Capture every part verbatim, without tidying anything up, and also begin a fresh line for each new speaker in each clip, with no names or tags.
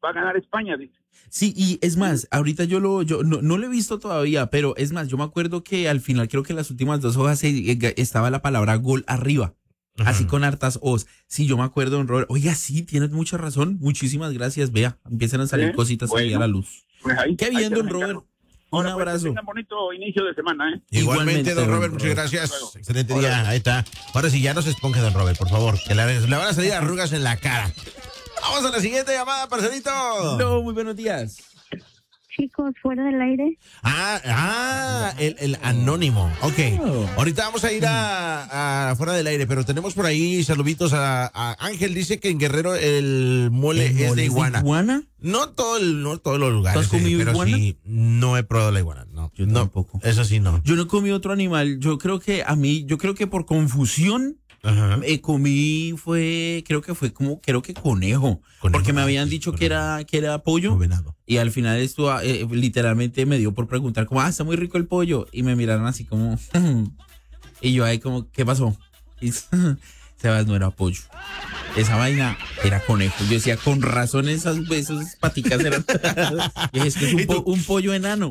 va a ganar España, dice.
Sí, y es más, ahorita yo lo, yo no, no lo he visto todavía, pero es más, yo me acuerdo que al final creo que en las últimas dos hojas eh, estaba la palabra gol arriba, uh-huh. Así con hartas os. Sí, yo me acuerdo, don Robert. Oiga, sí, tienes mucha razón. Muchísimas gracias. Vea, empiezan a salir ¿Eh? cositas bueno, ahí a la luz.
Pues ahí,
Qué bien, don Robert. Un
Ahora,
abrazo.
Pues, un bonito inicio de semana, ¿eh?
Igualmente, don Robert, muchas gracias. Luego. Excelente día. Luego. Ahí está. Ahora sí, ya no se esponje, don Robert, por favor. Que le, le van a salir arrugas en la cara. Vamos a la siguiente llamada, parcerito.
No, muy buenos días.
Chicos, fuera del aire.
Ah, ah, el, el anónimo. Ok. Oh. Ahorita vamos a ir a, a fuera del aire, pero tenemos por ahí saluditos a, a Ángel. Dice que en Guerrero el mole, ¿El es mole de iguana.
¿De iguana?
No todo el, no todos los lugares.
¿Has comido
eh, pero
iguana?
Sí, no he probado la iguana. No,
yo
no,
tampoco.
Eso sí, no.
Yo no he comido otro animal. Yo creo que a mí, yo creo que por confusión. Ajá. Eh, comí fue creo que fue como creo que conejo, conejo porque me habían dicho conejo. que era que era pollo y al final esto eh, literalmente me dio por preguntar como ah está muy rico el pollo y me miraron así como y yo ahí como ¿qué pasó? Y Sebas no era pollo, esa vaina era conejo. Yo decía con razón esas, esas paticas eran y es que es un, po, un pollo enano.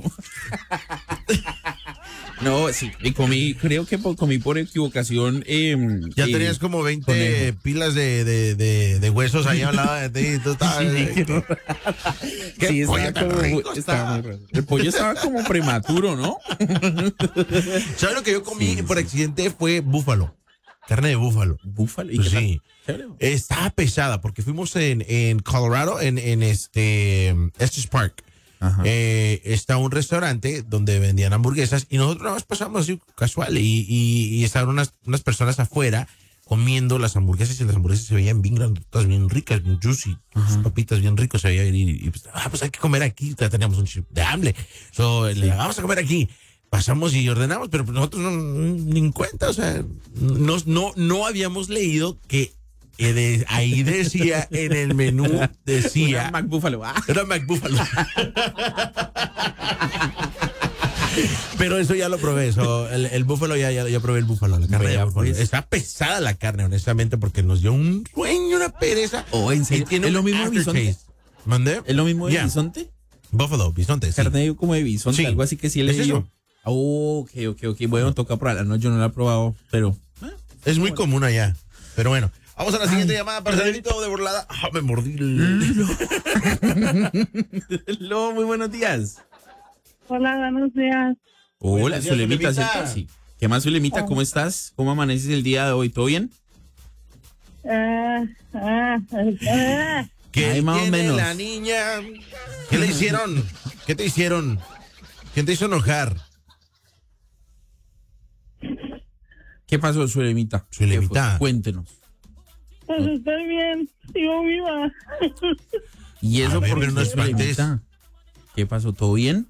No, sí, y comí, creo que comí por equivocación. Eh,
ya
eh,
tenías como veinte conejo. pilas de, de, de, de huesos ahí al lado de ti. Tú estabas, sí, eh,
¿qué? ¿Qué sí,
pollo
estaba como,
rico
estaba muy el pollo estaba como prematuro, ¿no?
¿Sabes lo que yo comí sí, por accidente? Fue búfalo. Carne de búfalo.
¿Búfalo? ¿Y
pues
qué
sí. Tal? Estaba pesada porque fuimos en, en Colorado, en, en este Estes Park. Eh, está un restaurante donde vendían hamburguesas y nosotros nada más pasamos así casual y, y, y estaban unas, unas personas afuera comiendo las hamburguesas y las hamburguesas se veían bien grandes, bien ricas, bien juicy, uh-huh. papitas bien ricos se veían y, y pues, ah, pues hay que comer aquí, ya teníamos un chip de hambre, so, sí. le, vamos a comer aquí. Pasamos y ordenamos, pero nosotros no, ni en cuenta, o sea, no, no, no habíamos leído que Eh, de, ahí decía en el menú decía
era McBúfalo ah.
era McBúfalo pero eso ya lo probé eso, el, el búfalo ya, ya, ya probé el búfalo la carne Vea, pues. Está pesada la carne honestamente porque nos dio un sueño, una pereza.
Oh, ¿en serio?
Tiene
¿Es lo mismo de bisonte?
¿Mandé?
¿Es lo mismo de
yeah.
bisonte?
Búfalo, bisonte, sí.
Carne como de bisonte, sí. Algo así que sí le digo. Oh, ok, ok, ok, bueno, toca probarla, no, yo no la he probado, pero
eh, es muy bueno. común allá, pero bueno. Vamos a la siguiente Ay, llamada para Salerito de Burlada. Ah, me mordí el...
Hello, muy buenos días.
Hola, buenos días.
Hola, Zulemita, ¿cierto? Sí. ¿Qué más, Zulemita? Oh. ¿Cómo estás? ¿Cómo amaneces el día de hoy? ¿Todo bien?
Uh, uh, uh.
¿Qué
Ay, más
tiene
o menos.
la niña? ¿Qué le hicieron? ¿Qué te hicieron? ¿Quién te hizo enojar?
¿Qué pasó, Zulemita?
Zulemita.
Cuéntenos.
Pues estoy bien, sigo viva.
¿Y eso
ver,
por qué
no es
Zulemita? ¿Qué pasó? ¿Todo bien?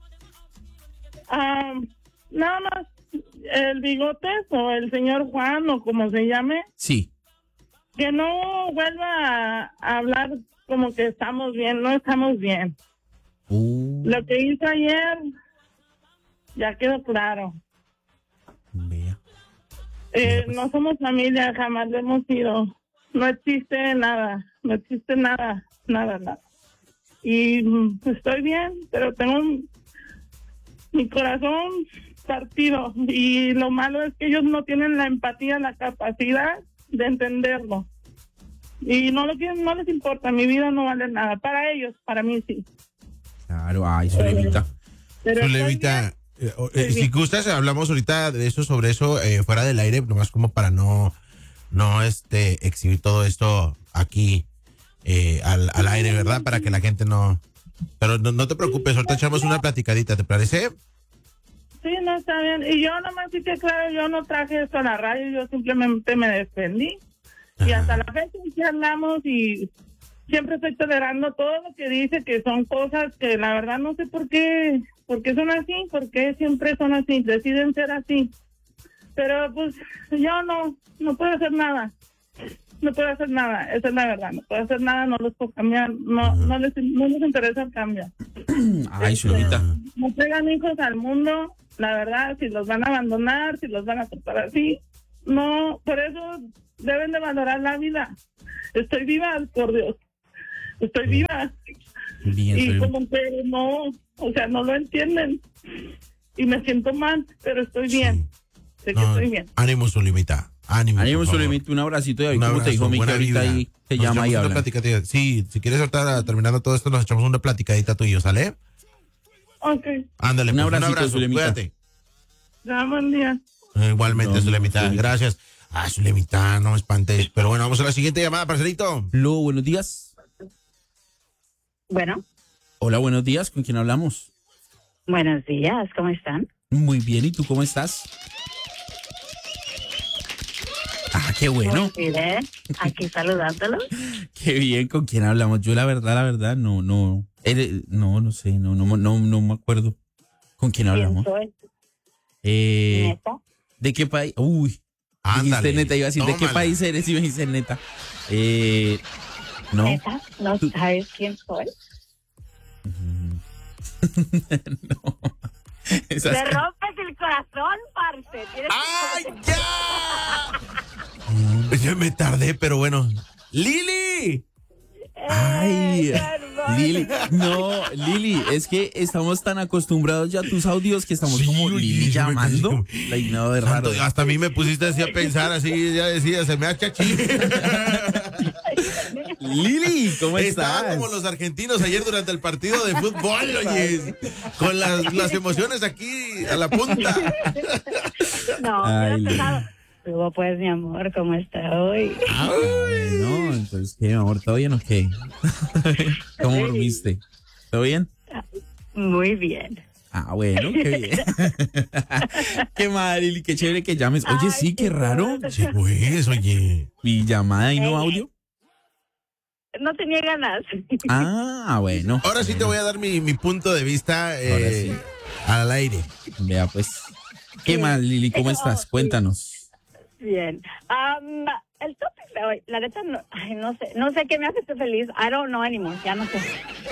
Um, nada más, el Bigotes o el señor Juan o como se llame.
Sí.
Que no vuelva a, a hablar como que estamos bien, no estamos bien.
Uh.
Lo que hizo ayer ya quedó claro.
Vea.
Eh, no somos familia, jamás lo hemos sido. No existe nada, no existe nada, nada, nada. Y pues, estoy bien, pero tengo mi corazón partido. Y lo malo es que ellos no tienen la empatía, la capacidad de entenderlo. Y no, lo quieren, no les importa, mi vida no vale nada. Para ellos, para mí sí.
Claro, ay, Zulemita.
Zulemita. Eh, eh, si gustas, hablamos ahorita de eso, sobre eso, eh, fuera del aire, nomás como para no, no este, exhibir todo esto aquí eh, al, al aire, ¿verdad? Para que la gente no... Pero no, no te preocupes, ahorita echamos una platicadita, ¿te parece?
Sí, no, está bien. Y yo nomás sí que claro, yo no traje esto a la radio, yo simplemente me defendí. Ajá. Y hasta la fecha sí hablamos y siempre estoy tolerando todo lo que dice, que son cosas que la verdad no sé por qué... ¿Por qué son así? ¿Por qué siempre son así? Deciden ser así. Pero pues yo no, no puedo hacer nada. No puedo hacer nada, esa es la verdad. No puedo hacer nada, no los puedo cambiar. No, no les, no les interesa el cambio.
Ay, Zulemita.
No traigan hijos al mundo, la verdad, si los van a abandonar, si los van a tratar así. No, por eso deben de valorar la vida. Estoy viva, por Dios. estoy viva.
Bien,
Y
soy-
como que no, o sea, no lo entienden. Y me siento mal, pero estoy bien. Sé que
No,
estoy bien.
ánimo, Zulimita. Ánimo.
Ánimo,
por favor.
Zulimita, un abracito y ahí
Un
como te
abrazo,
dijo Miki
buena
ahorita
vibra.
ahí te
Nos
llama y
echamos una
habla.
platicadita. Sí, si quieres ahorita terminando todo esto, nos echamos una platicadita tú y yo, ¿sale?
Ok,
Ándale,
Un
pues,
abracito,
abrazo,
Zulemita.
cuídate.
ya, buen día.
Eh, Igualmente,
No,
Zulemita,
Zulemita.
gracias. Ah, Zulemita, no me espantes. Pero bueno, vamos a la siguiente llamada, parcerito.
Lo, buenos días.
Bueno,
Hola, buenos días. ¿Con quién hablamos?
buenos días, ¿cómo están?
Muy bien, ¿y tú cómo estás? Ah, qué bueno.
Muy bien, aquí saludándolos.
Qué bien, ¿con quién hablamos? Yo la verdad, la verdad, no, no, eres- no, no sé, no, no, no, no me acuerdo. ¿Con quién hablamos?
¿Quién soy?
Eh,
¿Neta?
¿De qué país? Uy,
Ándale.
dijiste neta, iba a decir, ¿de qué
Tómala.
país eres? Y me dijiste neta. Eh, no.
¿Neta? ¿No
Tú-
sabes quién soy?
No. Esas-
Te rompes el corazón, parce. Tienes
¡Ay,
que-
ya! Ya me tardé, pero bueno. ¡Lili!
Ay,
Eh, perdón.
Lili, no, Lili, es que estamos tan acostumbrados ya a tus audios que estamos
Sí,
como
oye,
Lili
yo me quedé
llamando.
como-
Like, no, es raro.
Tanto- hasta a mí me pusiste así a pensar, así, ya decía, se me ha chachi.
Lili, ¿cómo
Estaba
estás?
como los argentinos ayer durante el partido de fútbol, oye, con las, las emociones aquí a la punta.
No,
Ay,
hubiera
Lili.
pensado. Luego, pues, mi amor, ¿cómo está hoy?
Ah, bueno, entonces, ¿qué, mi amor? ¿Todo bien o qué? ¿Cómo dormiste? ¿Todo bien?
Muy bien.
Ah, bueno, qué bien. Qué madre, Lili, qué chévere que llames. Oye,
Ay,
sí, qué
qué
raro.
bueno.
Sí, pues, oye.
¿Y llamada y no
Eh.
audio?
No tenía ganas.
Ah, bueno.
Ahora sí te voy a dar mi, mi punto de vista eh,
Ahora sí.
al aire.
Vea, pues. ¿Qué más, Lili? ¿Cómo estás? Cuéntanos.
Bien. Um, el topic de hoy, la neta, no, ay, no sé, no sé qué me hace feliz. I don't know anymore, ya no sé.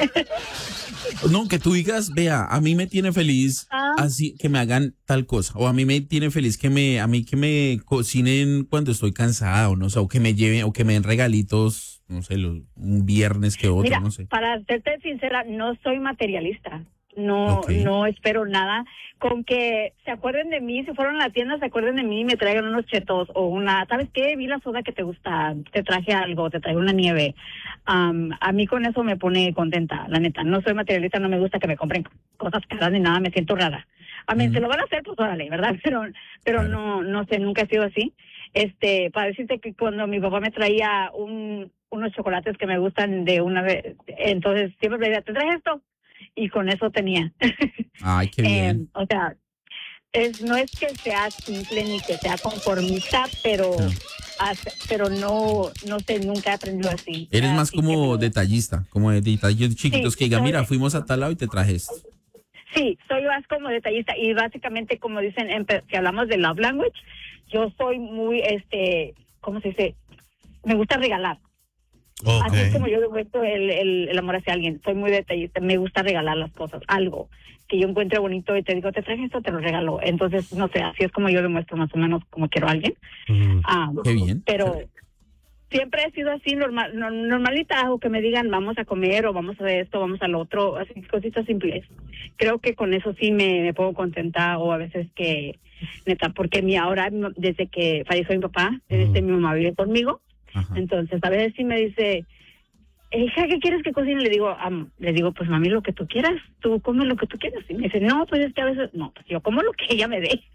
No, que tú digas, vea, a mí me tiene feliz
Ah.
así que me hagan tal cosa, o a mí me tiene feliz que me, a mí que me cocinen cuando estoy cansada, o no sé, o que me lleven, o que me den regalitos, no sé, los- un viernes que otro,
Mira,
no sé.
para serte sincera, no soy materialista. No,
Ok.
no espero nada. Con que se acuerden de mí, si fueron a la tienda, se acuerden de mí y me traigan unos chetos o una, ¿sabes qué? Vi la soda que te gusta, te traje algo, te traigo una nieve. Am, a mí con eso me pone contenta, la neta. No soy materialista, no me gusta que me compren cosas caras ni nada, me siento rara. A mí,
Ujú.
se lo van a hacer, pues órale, ¿verdad? Pero, pero
Claro.
no, no sé, nunca he sido así. Este, para decirte que cuando mi papá me traía un, unos chocolates que me gustan de una vez, entonces siempre me decía, ¿te traes esto? Y con eso tenía.
Ay, qué bien.
Eh, o sea, es, no es que sea simple ni que sea conformista, pero
Claro.
hace- pero no, no sé, nunca he aprendido así.
Eres más
Así
como
que-
detallista, como de detalles chiquitos
Sí,
que digan,
soy-
mira, fuimos a tal lado y te traje esto.
Sí, soy más como detallista y básicamente como dicen, en pe- si hablamos de love language, yo soy muy, este, ¿cómo se dice? Me gusta regalar. Así es como yo demuestro el, el, el amor hacia alguien. Soy muy detallista, me gusta regalar las cosas, algo que yo encuentre bonito y te digo, te traje esto, te lo regalo. Entonces, no sé, así es como yo demuestro más o menos como quiero a alguien.
Ujú.
Ah,
Qué bien.
Pero siempre he sido así, normal, no- normalita, o que me digan, vamos a comer o vamos a ver esto, vamos al otro, así cositas simples. Creo que con eso sí me, me pongo contenta, o a veces que, neta, porque mi ahora, desde que falleció mi papá, desde mi mamá vive conmigo,
Ajá.
entonces a veces sí me dice, hija, ¿qué quieres que cocine? Le digo, am, le digo, pues mami, lo que tú quieras, tú come lo que tú quieras. Y me dice, no, pues es que a veces, no, pues yo como lo que ella me dé.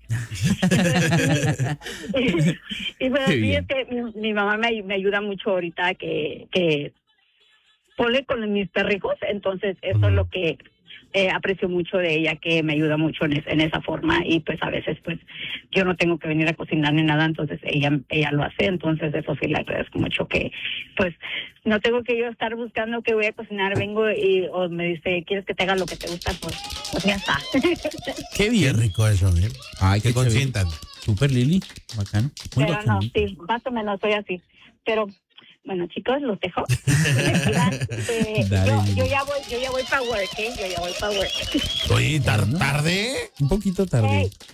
Y pues
Qué
así
bien.
es que mi, mi mamá me, me ayuda mucho ahorita que, que pone con mis perrijos, entonces eso es lo que eh, aprecio mucho de ella, que me ayuda mucho en, es- en esa forma, y pues a veces pues yo no tengo que venir a cocinar ni nada, entonces ella ella lo hace, entonces eso sí le agradezco mucho, que pues no tengo que yo estar buscando que voy a cocinar, vengo y o me dice, ¿quieres que te haga lo que te gusta? Pues, pues ya está.
Qué
Qué
bien.
rico eso, ¿eh?
Ay,
Que
qué chévere.
consientan.
Súper, Lili. Bacano. Muy
Pero
bacano.
no, sí, más o menos soy así. Pero bueno, chicos, los dejo. Eh,
Dale,
yo,
Lili.
yo ya voy, yo ya voy para work, ¿eh? Yo ya voy para work.
Oye, ¿tar- tarde?
Un poquito tarde.
Hey,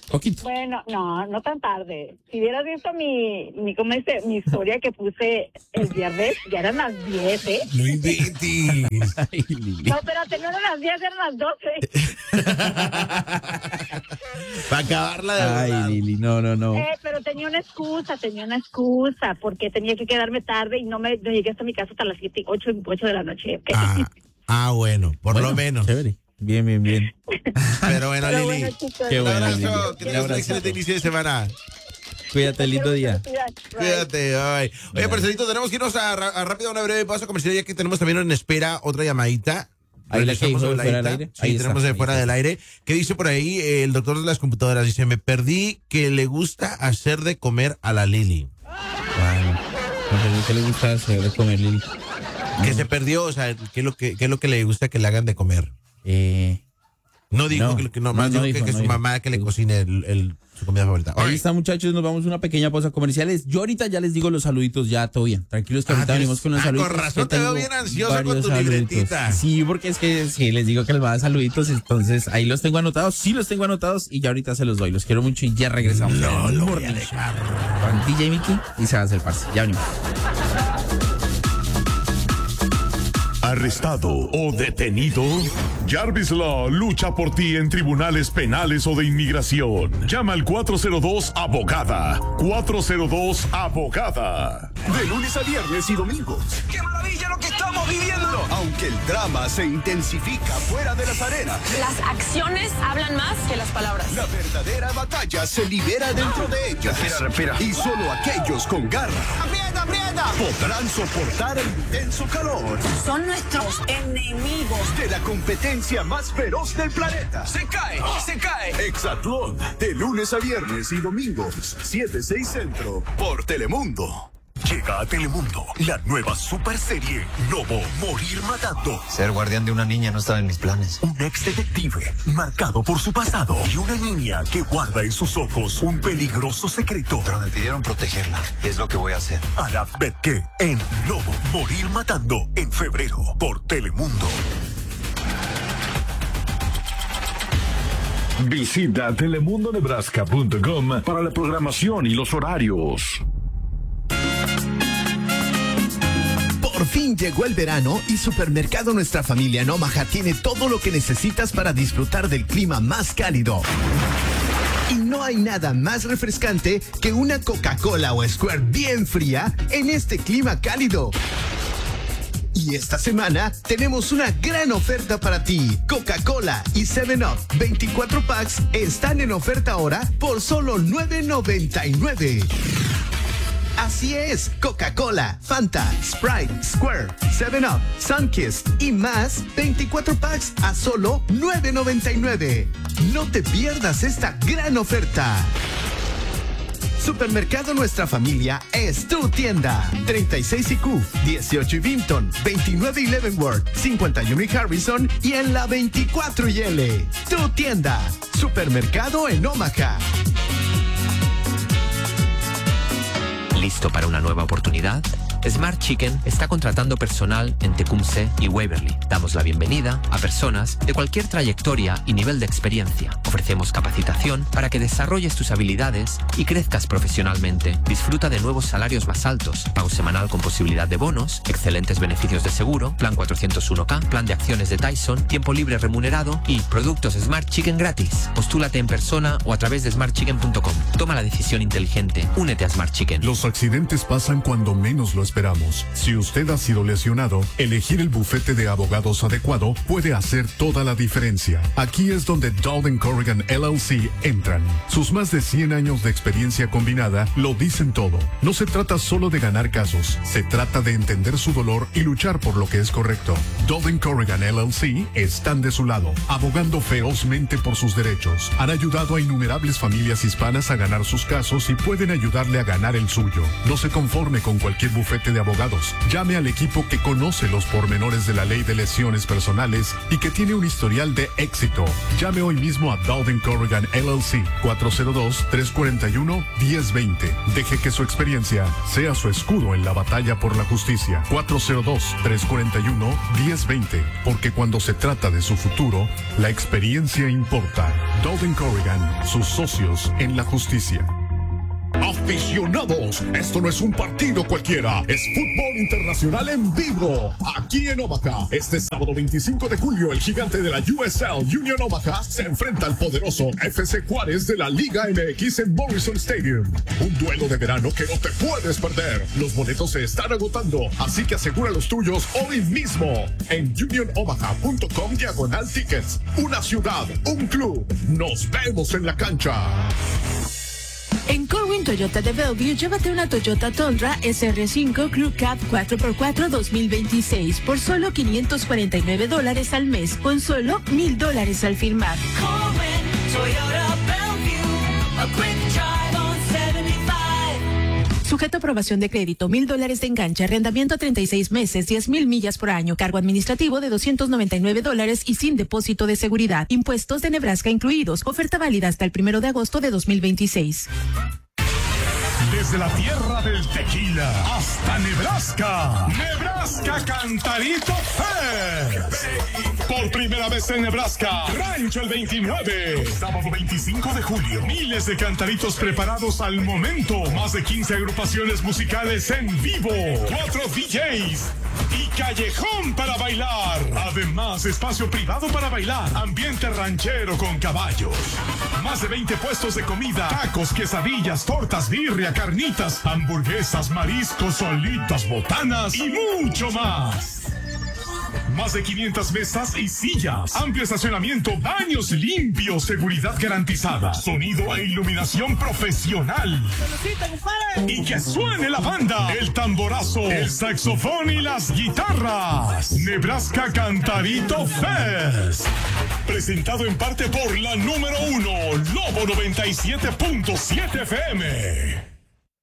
Poquito.
Bueno, no, no tan tarde. Si hubieras visto mi, mi, ¿cómo dice? Mi historia que puse el viernes, ya eran las diez, ¿eh?
No inventes.
Ay, Lili.
No, espérate, no eran las diez, eran las doce.
Para acabarla de
Ay,
verdad.
Lili, no, no, no.
Eh, pero tenía una excusa, tenía una excusa, porque tenía que quedarme tarde y no me no llegué hasta mi casa hasta las siete, ocho, ocho de la noche. ¿Okay?
Ah, ah, bueno, por
Bueno,
lo menos.
Chévere. Bien, bien, bien.
Pero bueno,
Pero
Lili.
bueno, chicos,
Qué
Un
bueno,
abrazo,
Lili.
que
Un
tengas un
abrazo.
excelente inicio de semana.
Cuídate, lindo día.
Cuídate, bye. Oye, parcerito, tenemos que irnos a, a rápido a una breve pausa comercial, ya que tenemos también en espera otra llamadita.
Ahí la que
Regresamos
dijo
a
de
la
fuera del
ita.
aire.
Sí,
Ahí está,
tenemos de
ahí
fuera
está.
del aire. ¿Qué dice por ahí eh, el doctor de las computadoras? Dice, me perdí que le gusta hacer de comer a la Lili.
Bueno, no sé qué le gusta hacer de comer, Lili.
Que se perdió, o sea, ¿qué es lo que, qué es lo que le gusta que le hagan de comer?
Eh,
No dijo
No,
que, que no,
no,
más
no
dijo que,
dijo,
que
no
su
dijo.
mamá que le cocine el, el- su comida favorita.
ahí
Alright.
está, muchachos. Nos vamos a una pequeña pausa comerciales. Yo ahorita ya les digo los saluditos, ya todo bien. Tranquilos que
Ah,
ahorita
tienes-
venimos con los
ah,
saluditos.
con razón
que
te veo
tengo
bien ansioso con
varios
tu
saluditos.
libretita.
Sí, porque es que sí, les digo que les va a dar saluditos. Entonces ahí los tengo anotados. Sí, los tengo anotados y ya ahorita se los doy. Los quiero mucho y ya regresamos.
No lo voy a dejar.
Con D J Mickey y se va a hacer parce. Ya venimos.
¿Arrestado o detenido? Jarvis Law lucha por ti en tribunales penales o de inmigración. Llama al cuatro cero dos abogada. cuatro cero dos abogada.
De lunes a viernes y domingos.
¡Qué maravilla lo que estamos viviendo!
Aunque el drama se intensifica fuera de las arenas,
Las acciones hablan más que las palabras.
la verdadera batalla se libera dentro de ellas.
Respira, respira.
Y solo aquellos con garra
¡Aprieta, aprieta!
podrán soportar el intenso calor
Son nuestros enemigos.
de la competencia más feroz del planeta.
¡Se cae! ¡Se cae!
Hexatlón, de lunes a viernes y domingos, siete seis Centro, por Telemundo.
Llega a Telemundo la nueva super serie Lobo Morir Matando.
Ser guardián de una niña no estaba en mis planes.
Un ex detective marcado por su pasado y una niña que guarda en sus ojos un peligroso secreto.
Pero me pidieron protegerla. Es lo que voy a hacer.
Arad Betke en Lobo Morir Matando en febrero por Telemundo.
Visita telemundo nebraska punto com para la programación y los horarios.
Por fin llegó el verano y Supermercado Nuestra Familia en Omaha tiene todo lo que necesitas para disfrutar del clima más cálido. Y no hay nada más refrescante que una Coca-Cola o Squirt bien fría en este clima cálido. Y esta semana tenemos una gran oferta para ti. Coca-Cola y seven up veinticuatro packs están en oferta ahora por solo nueve noventa y nueve. Así es, Coca-Cola, Fanta, Sprite, Squirt, seven up, Sunkist y más, veinticuatro packs a solo nueve noventa y nueve. No te pierdas esta gran oferta. Supermercado Nuestra Familia es tu tienda. treinta y seis I Q, dieciocho y Vinton, veintinueve y Leavenworth, cincuenta y uno y Harrison y en la veinticuatro y L. Tu tienda. Supermercado en Omaha.
¿Listo para una nueva oportunidad? Smart Chicken está contratando personal en Tecumseh y Waverly. Damos la bienvenida a personas de cualquier trayectoria y nivel de experiencia. Ofrecemos capacitación para que desarrolles tus habilidades y crezcas profesionalmente. Disfruta de nuevos salarios más altos, pago semanal con posibilidad de bonos, excelentes beneficios de seguro, plan cuatrocientos uno K, plan de acciones de Tyson, tiempo libre remunerado y productos Smart Chicken gratis. Postúlate en persona o a través de smart chicken punto com. Toma la decisión inteligente. Únete a Smart Chicken.
Los accidentes pasan cuando menos lo esperamos. Si usted ha sido lesionado, elegir el bufete de abogados adecuado puede hacer toda la diferencia. Aquí es donde Dowden Corrigan L L C entran. Sus más de cien años de experiencia combinada lo dicen todo. No se trata solo de ganar casos, se trata de entender su dolor y luchar por lo que es correcto. Dowden Corrigan L L C están de su lado, abogando ferozmente por sus derechos. Han ayudado a innumerables familias hispanas a ganar sus casos y pueden ayudarle a ganar el suyo. No se conforme con cualquier bufete bufete de abogados. Llame al equipo que conoce los pormenores de la ley de lesiones personales y que tiene un historial de éxito. Llame hoy mismo a Dowden Corrigan L L C cuatro cero dos, tres cuatro uno, uno cero dos cero. Deje que su experiencia sea su escudo en la batalla por la justicia. cuatro cero dos, tres cuatro uno, uno cero dos cero. Porque cuando se trata de su futuro, la experiencia importa. Dowden Corrigan, sus socios en la justicia.
Aficionados, esto no es un partido cualquiera, es fútbol internacional en vivo, aquí en Omaha. Este sábado veinticinco de julio, el gigante de la U S L, Union Omaha, se enfrenta al poderoso F C Juárez de la Liga M X en Morrison Stadium. Un duelo de verano que no te puedes perder. Los boletos se están agotando, así que asegura los tuyos hoy mismo en union omaha punto com diagonal tickets. Una ciudad, un club. Nos vemos en la cancha.
En Corwin Toyota de Bellevue, llévate una Toyota Tundra S R cinco Crew Cab cuatro por cuatro dos mil veintiséis por solo quinientos cuarenta y nueve dólares al mes, con solo mil dólares al firmar.
Corwin Toyota Bellevue, a quick drive on setenta y cinco.
Sujeto a aprobación de crédito, mil dólares de enganche, arrendamiento a treinta y seis meses, diez mil millas por año, cargo administrativo de doscientos noventa y nueve dólares y sin depósito de seguridad. Impuestos de Nebraska incluidos. Oferta válida hasta el primero de agosto de dos mil veintiséis.
Desde la tierra del tequila hasta Nebraska. Nebraska Cantarito Fest. Por primera vez en Nebraska, Rancho el veintinueve. Sábado veinticinco de julio. Miles de cantaritos preparados al momento. Más de quince agrupaciones musicales en vivo. Cuatro D Js. Y callejón para bailar. Además, espacio privado para bailar. Ambiente ranchero con caballos. Más de veinte puestos de comida. Tacos, quesadillas, tortas, birria, carnitas, hamburguesas, mariscos, solitas, botanas y mucho más. Más de quinientas mesas y sillas. Amplio estacionamiento, baños limpios, seguridad garantizada, sonido e iluminación profesional. Y que suene la banda, el tamborazo, el saxofón y las guitarras. Nebraska Cantarito Fest. Presentado en parte por la número uno, Lobo noventa y siete punto siete F M.